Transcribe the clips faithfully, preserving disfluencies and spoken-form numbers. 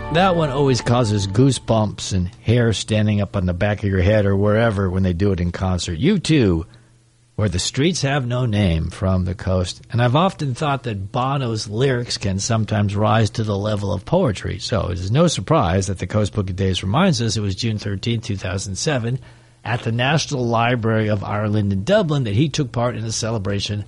That one always causes goosebumps and hair standing up on the back of your head or wherever when they do it in concert. U two, Where the Streets Have No Name, from The Coast. And I've often thought that Bono's lyrics can sometimes rise to the level of poetry. So it is no surprise that the Coast Book of Days reminds us it was June thirteenth, two thousand seven, at the National Library of Ireland in Dublin that he took part in a celebration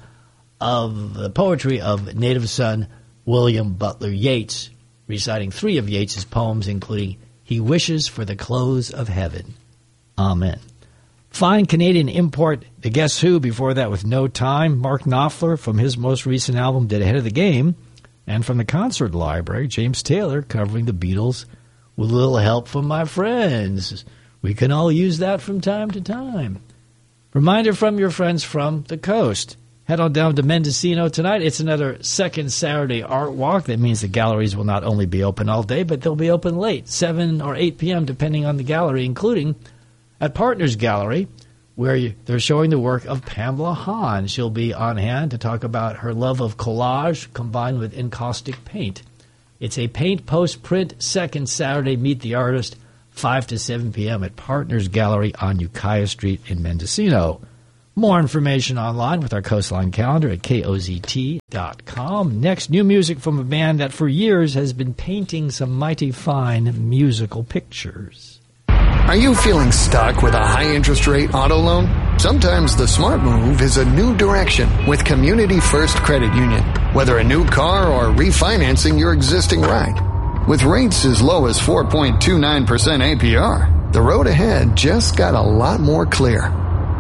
of the poetry of native son William Butler Yeats, reciting three of Yeats's poems, including He Wishes for the Close of Heaven. Amen. Fine Canadian import, the Guess Who, before that with No Time. Mark Knopfler from his most recent album did Ahead of the Game. And from the Concert Library, James Taylor covering the Beatles with a little help from my friends. We can all use that from time to time. Reminder from your friends from the coast. Head on down to Mendocino tonight. It's another second Saturday art walk. That means the galleries will not only be open all day, but they'll be open late, seven or eight p.m., depending on the gallery, including at Partners Gallery, where you, they're showing the work of Pamela Hahn. She'll be on hand to talk about her love of collage combined with encaustic paint. It's a paint post-print second Saturday. Meet the artist, five to seven p.m. at Partners Gallery on Ukiah Street in Mendocino. More information online with our Coastline calendar at K O Z T dot com. Next, new music from a band that for years has been painting some mighty fine musical pictures. Are you feeling stuck with a high-interest rate auto loan? Sometimes the smart move is a new direction with Community First Credit Union. Whether a new car or refinancing your existing ride. With rates as low as four point two nine percent A P R, the road ahead just got a lot more clear.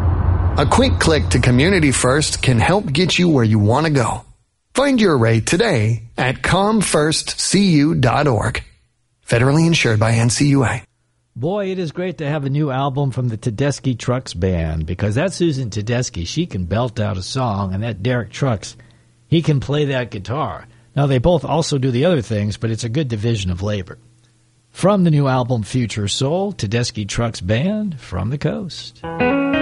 A quick click to Community First can help get you where you want to go. Find your rate today at com first c u dot org. Federally insured by N C U A. Boy, it is great to have a new album from the Tedeschi Trucks Band, because that Susan Tedeschi, she can belt out a song, and that Derek Trucks, he can play that guitar. Now, they both also do the other things, but it's a good division of labor. From the new album Future Soul, Tedeschi Trucks Band, From the Coast.